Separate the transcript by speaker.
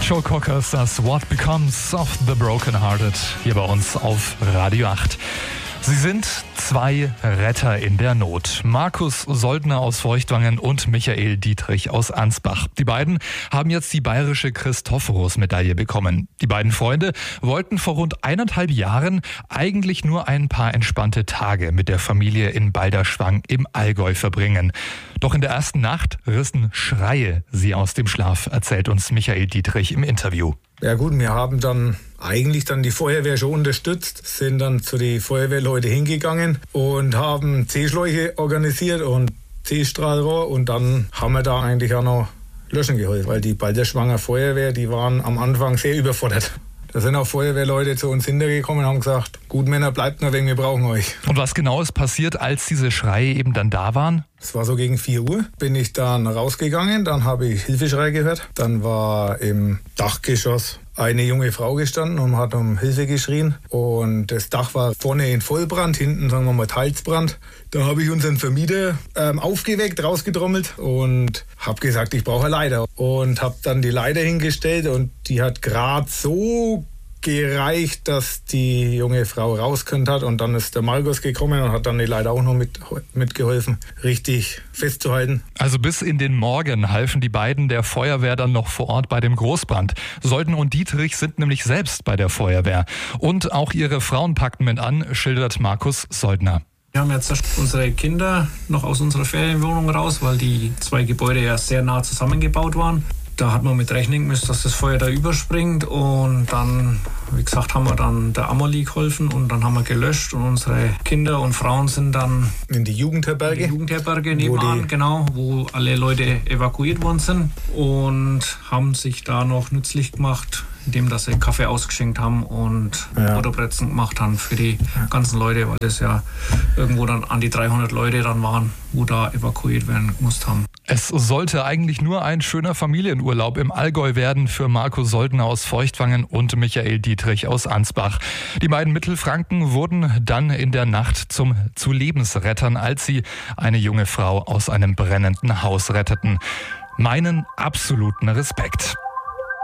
Speaker 1: Joe Cockers, das What Becomes of the Broken Hearted hier bei uns auf Radio 8. Sie sind zwei Retter in der Not. Markus Soldner aus Feuchtwangen und Michael Dietrich aus Ansbach. Die beiden haben jetzt die bayerische Christophorus-Medaille bekommen. Die beiden Freunde wollten vor rund 1,5 Jahren eigentlich nur ein paar entspannte Tage mit der Familie in Balderschwang im Allgäu verbringen. Doch in der ersten Nacht rissen Schreie sie aus dem Schlaf, erzählt uns Michael Dietrich im Interview.
Speaker 2: Ja gut, wir haben dann die Feuerwehr schon unterstützt, sind dann zu den Feuerwehrleuten hingegangen und haben C-Schläuche organisiert und C-Strahlrohr und dann haben wir da eigentlich auch noch löschen geholfen, weil die Balderschwanger Feuerwehr, die waren am Anfang sehr überfordert. Da sind auch Feuerwehrleute zu uns hintergekommen und haben gesagt, gut Männer, bleibt noch wegen, wir brauchen euch.
Speaker 1: Und was genau ist passiert, als diese Schreie eben dann da waren?
Speaker 2: Es war so gegen 4 Uhr, bin ich dann rausgegangen, dann habe ich Hilfeschrei gehört. Dann war im Dachgeschoss eine junge Frau gestanden und hat um Hilfe geschrien. Und das Dach war vorne in Vollbrand, hinten sagen wir mal Teilsbrand. Da habe ich unseren Vermieter aufgeweckt, rausgetrommelt und habe gesagt, ich brauche eine Leiter. Und habe dann die Leiter hingestellt und die hat gerade so gereicht, dass die junge Frau rauskönnen hat. Und dann ist der Markus gekommen und hat dann die Leiter auch noch mitgeholfen, richtig festzuhalten.
Speaker 1: Also bis in den Morgen halfen die beiden der Feuerwehr dann noch vor Ort bei dem Großbrand. Soldner und Dietrich sind nämlich selbst bei der Feuerwehr. Und auch ihre Frauen packten mit an, schildert Markus Soldner.
Speaker 3: Wir haben jetzt unsere Kinder noch aus unserer Ferienwohnung raus, weil die 2 Gebäude ja sehr nah zusammengebaut waren. Da hat man mit rechnen müssen, dass das Feuer da überspringt und dann, wie gesagt, haben wir dann der Amelie geholfen und dann haben wir gelöscht und unsere Kinder und Frauen sind dann
Speaker 2: in die Jugendherberge
Speaker 3: nebenan, genau, wo alle Leute evakuiert worden sind und haben sich da noch nützlich gemacht, indem dass sie Kaffee ausgeschenkt haben und Butterbrezen gemacht haben für die ganzen Leute, weil das ja irgendwo dann an die 300 Leute dann waren, wo da evakuiert werden mussten haben.
Speaker 1: Es sollte eigentlich nur ein schöner Familienurlaub im Allgäu werden für Markus Soldner aus Feuchtwangen und Michael Dietrich aus Ansbach. Die beiden Mittelfranken wurden dann in der Nacht zu Lebensrettern, als sie eine junge Frau aus einem brennenden Haus retteten. Meinen absoluten Respekt.